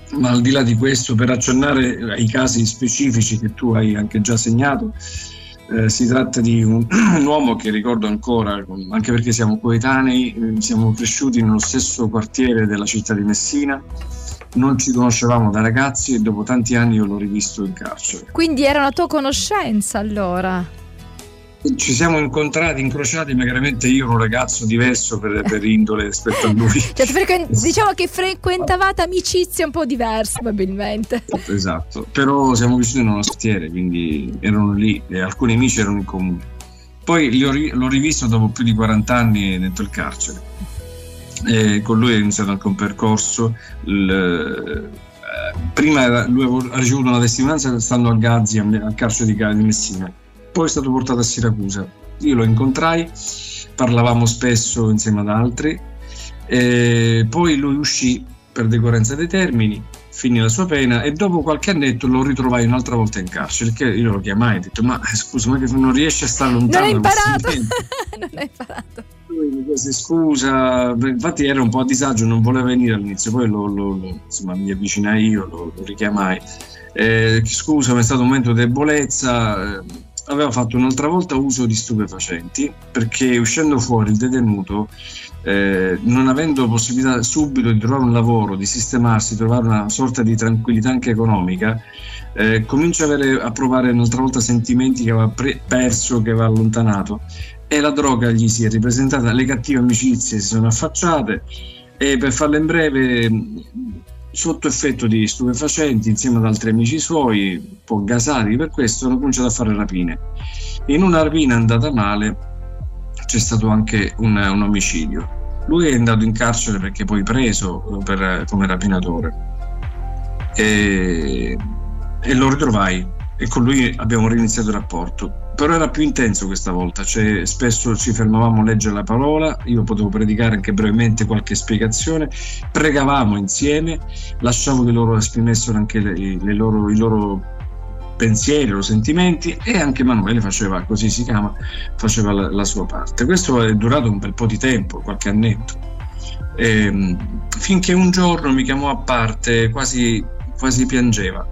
Ma al di là di questo, per accennare ai casi specifici che tu hai anche già segnato, si tratta di un uomo che ricordo ancora, anche perché siamo coetanei, siamo cresciuti nello stesso quartiere della città di Messina, non ci conoscevamo da ragazzi e dopo tanti anni io l'ho rivisto in carcere. Quindi era una tua conoscenza allora? Ci siamo incrociati, ma chiaramente io ero un ragazzo diverso per indole rispetto a lui. Cioè, diciamo che frequentavate amicizie un po' diverse probabilmente. Esatto, però siamo vissuti nello quartiere, quindi erano lì e alcuni amici erano in comune. Poi l'ho rivisto dopo più di 40 anni dentro il carcere. Con lui è iniziato anche un percorso. Prima lui ha ricevuto una testimonianza stando al Gazzi, al carcere di Messina. Poi è stato portato a Siracusa, io lo incontrai, parlavamo spesso insieme ad altri, poi lui uscì per decorrenza dei termini, finì la sua pena e dopo qualche annetto lo ritrovai un'altra volta in carcere, che io lo chiamai e ho detto ma scusa, ma che non riesci a stare lontano? Non hai imparato? Non hai imparato. Lui mi chiese scusa, infatti era un po' a disagio, non voleva venire all'inizio, poi insomma, mi avvicinai io, lo richiamai, scusa, ma è stato un momento di debolezza. Aveva fatto un'altra volta uso di stupefacenti perché uscendo fuori il detenuto, non avendo possibilità subito di trovare un lavoro, di sistemarsi, trovare una sorta di tranquillità anche economica, comincia a provare un'altra volta sentimenti che aveva perso, che aveva allontanato, e la droga gli si è ripresentata, le cattive amicizie si sono affacciate e, per farla in breve, sotto effetto di stupefacenti insieme ad altri amici suoi, un po' gasati per questo, hanno cominciato a fare rapine. In una rapina andata male c'è stato anche un omicidio. Lui è andato in carcere perché poi preso come rapinatore e lo ritrovai e con lui abbiamo riniziato il rapporto, però era più intenso questa volta, cioè spesso ci fermavamo a leggere la parola, io potevo predicare anche brevemente qualche spiegazione, pregavamo insieme, lasciavo che loro esprimessero anche i loro pensieri, i loro sentimenti, e anche Emanuele faceva, così si chiama, faceva la sua parte. Questo è durato un bel po' di tempo, qualche annetto, finché un giorno mi chiamò a parte, quasi piangeva.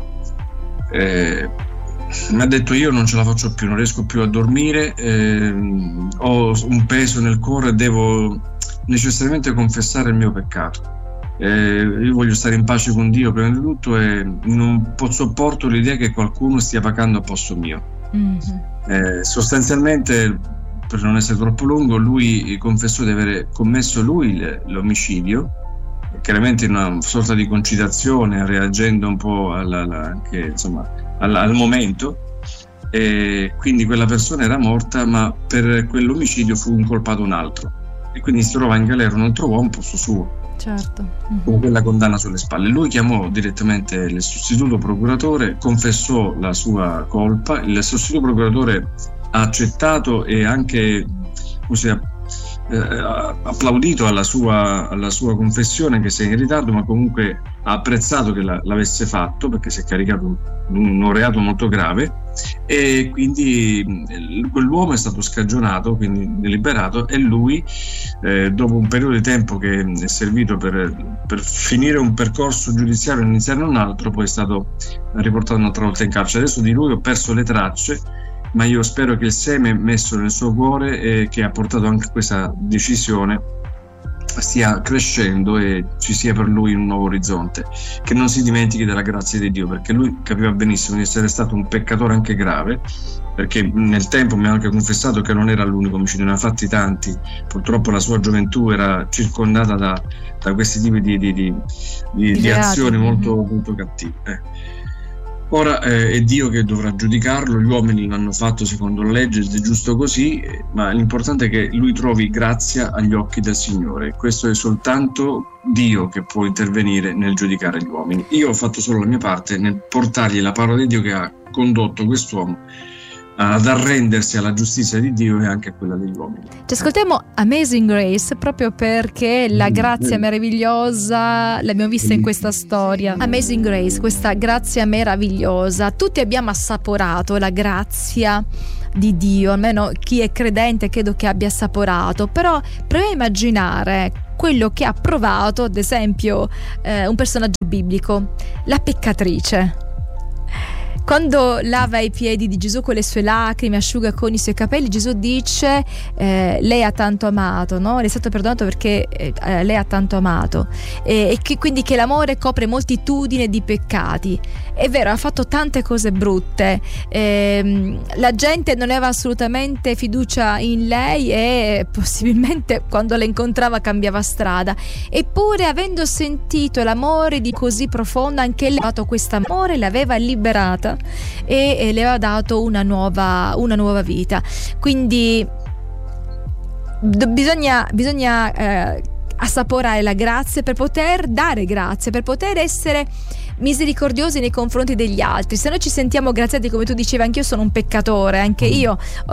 Mi ha detto io non ce la faccio più, non riesco più a dormire, ho un peso nel cuore, devo necessariamente confessare il mio peccato, io voglio stare in pace con Dio prima di tutto e non sopporto l'idea che qualcuno stia pagando a posto mio. Sostanzialmente, per non essere troppo lungo, lui confessò di aver commesso lui l'omicidio, chiaramente in una sorta di concitazione, reagendo un po' anche, insomma, al momento, e quindi quella persona era morta, ma per quell'omicidio fu incolpato un altro e quindi si trova in galera un altro uomo, posto suo, certo, con quella condanna sulle spalle. Lui chiamò direttamente il sostituto procuratore, confessò la sua colpa, il sostituto procuratore ha accettato e anche applaudito alla sua confessione, anche se in ritardo, ma comunque ha apprezzato che l'avesse fatto, perché si è caricato un reato molto grave, e quindi quell'uomo è stato scagionato, quindi liberato, e lui, dopo un periodo di tempo che è servito per finire un percorso giudiziario e iniziare un altro, poi è stato riportato un'altra volta in carcere. Adesso di lui ho perso le tracce, ma io spero che il seme messo nel suo cuore e che ha portato anche questa decisione stia crescendo e ci sia per lui un nuovo orizzonte, che non si dimentichi della grazia di Dio, perché lui capiva benissimo di essere stato un peccatore anche grave, perché nel tempo mi ha anche confessato che non era l'unico omicidio, ne ha fatti tanti. Purtroppo la sua gioventù era circondata da questi tipi di azioni molto, molto cattive. Ora è Dio che dovrà giudicarlo, gli uomini l'hanno fatto secondo la legge ed è giusto così, ma l'importante è che lui trovi grazia agli occhi del Signore. Questo è soltanto Dio che può intervenire nel giudicare gli uomini. Io ho fatto solo la mia parte nel portargli la parola di Dio che ha condotto quest'uomo ad arrendersi alla giustizia di Dio e anche a quella degli uomini. Ci ascoltiamo Amazing Grace proprio perché la grazia meravigliosa l'abbiamo vista in questa storia. Amazing Grace, questa grazia meravigliosa. Tutti abbiamo assaporato la grazia di Dio, almeno chi è credente credo che abbia assaporato, però proviamo a immaginare quello che ha provato, ad esempio, un personaggio biblico, la peccatrice. Quando lava i piedi di Gesù con le sue lacrime, asciuga con i suoi capelli, Gesù dice lei ha tanto amato, no? Le è stato perdonato perché lei ha tanto amato, e quindi che l'amore copre moltitudine di peccati. È vero, ha fatto tante cose brutte, la gente non aveva assolutamente fiducia in lei e possibilmente quando la incontrava cambiava strada, eppure avendo sentito l'amore di così profondo, anche lei ha dato questo amore, l'aveva liberata e le aveva dato una nuova vita. Quindi bisogna assaporare la grazia per poter dare grazia, per poter essere misericordiosi nei confronti degli altri. Se noi ci sentiamo graziati, come tu dicevi, anche io sono un peccatore, anche io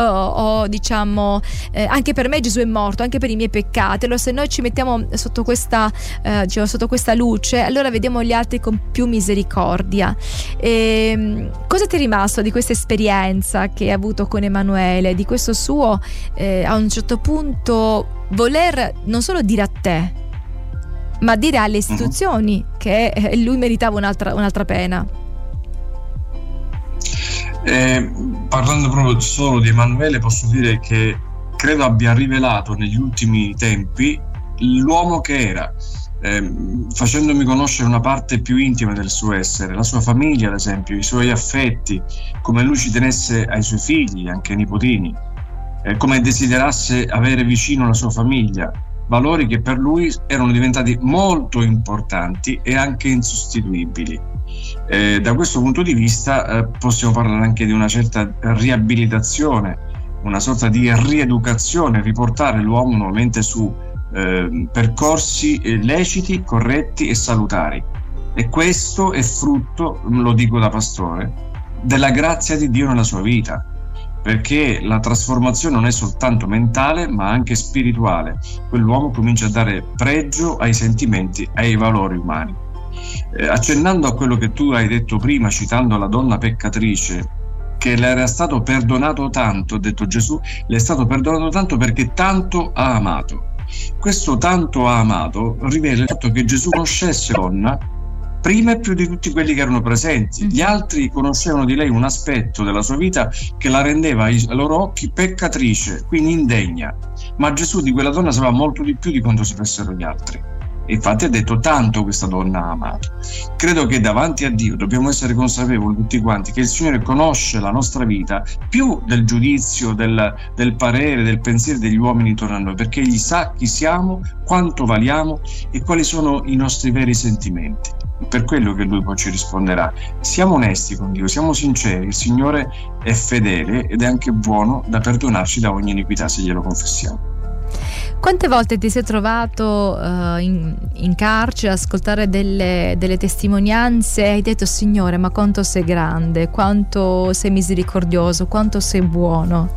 anche per me Gesù è morto, anche per i miei peccati. Allora se noi ci mettiamo sotto questa luce, allora vediamo gli altri con più misericordia. Cosa ti è rimasto di questa esperienza che hai avuto con Emanuele, di questo suo a un certo punto voler non solo dire a te, ma dire alle istituzioni che lui meritava un'altra pena? Parlando proprio solo di Emanuele, posso dire che credo abbia rivelato negli ultimi tempi l'uomo che era, facendomi conoscere una parte più intima del suo essere, la sua famiglia, ad esempio, i suoi affetti, come lui ci tenesse ai suoi figli, anche ai nipotini, come desiderasse avere vicino la sua famiglia, valori che per lui erano diventati molto importanti e anche insostituibili. Da questo punto di vista possiamo parlare anche di una certa riabilitazione, una sorta di rieducazione, riportare l'uomo nuovamente su percorsi leciti, corretti e salutari. E questo è frutto, lo dico da pastore, della grazia di Dio nella sua vita, perché la trasformazione non è soltanto mentale ma anche spirituale. Quell'uomo comincia a dare pregio ai sentimenti, ai valori umani. Accennando a quello che tu hai detto prima, citando la donna peccatrice, che le era stato perdonato tanto, ha detto Gesù, le è stato perdonato tanto perché tanto ha amato. Questo tanto ha amato rivela il fatto che Gesù conoscesse la donna prima e più di tutti quelli che erano presenti. Gli altri conoscevano di lei un aspetto della sua vita che la rendeva ai loro occhi peccatrice, quindi indegna, ma Gesù di quella donna sapeva molto di più di quanto sapessero gli altri. E infatti ha detto tanto questa donna ha amato. Credo che davanti a Dio dobbiamo essere consapevoli tutti quanti che il Signore conosce la nostra vita più del giudizio, del parere, del pensiero degli uomini intorno a noi, perché Egli sa chi siamo, quanto valiamo e quali sono i nostri veri sentimenti. Per quello che Lui poi ci risponderà. Siamo onesti con Dio, siamo sinceri, il Signore è fedele ed è anche buono da perdonarci da ogni iniquità se glielo confessiamo. Quante volte ti sei trovato in carcere ad ascoltare delle testimonianze e hai detto: Signore, ma quanto sei grande, quanto sei misericordioso, quanto sei buono?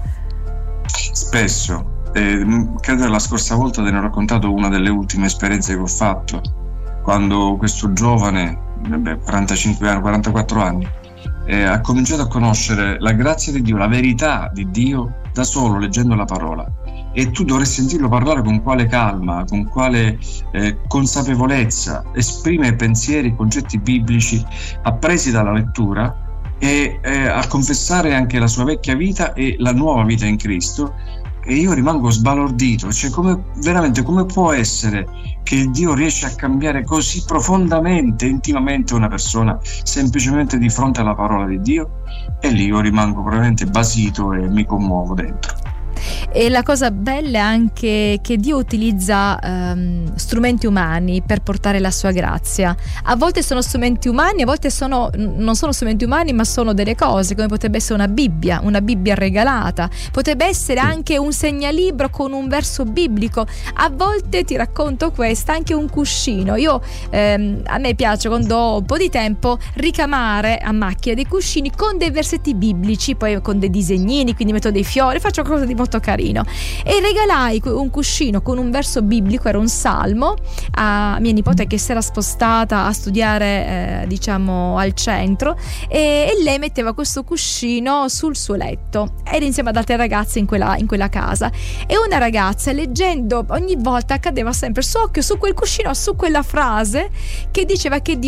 Spesso, credo la scorsa volta te ne ho raccontato una delle ultime esperienze che ho fatto, quando questo giovane, 45 anni, 44 anni, ha cominciato a conoscere la grazia di Dio, la verità di Dio da solo leggendo la parola. E tu dovresti sentirlo parlare con quale calma, con quale consapevolezza, esprime pensieri, concetti biblici appresi dalla lettura e a confessare anche la sua vecchia vita e la nuova vita in Cristo. E io rimango sbalordito, cioè veramente come può essere che Dio riesce a cambiare così profondamente, intimamente una persona semplicemente di fronte alla parola di Dio? E lì io rimango veramente basito e mi commuovo dentro. E la cosa bella è anche che Dio utilizza strumenti umani per portare la sua grazia. A volte sono strumenti umani, a volte non sono strumenti umani, ma sono delle cose, come potrebbe essere una Bibbia regalata, potrebbe essere anche un segnalibro con un verso biblico. A volte, ti racconto questa, anche un cuscino. A me piace, quando ho un po' di tempo, ricamare a macchia dei cuscini con dei versetti biblici, poi con dei disegnini, quindi metto dei fiori, faccio cose di molto molto carino. E regalai un cuscino con un verso biblico, era un salmo, a mia nipote che si era spostata a studiare diciamo al centro, e lei metteva questo cuscino sul suo letto, era insieme ad altre ragazze in quella casa, e una ragazza leggendo ogni volta cadeva sempre il suo occhio su quel cuscino, su quella frase che diceva che Dio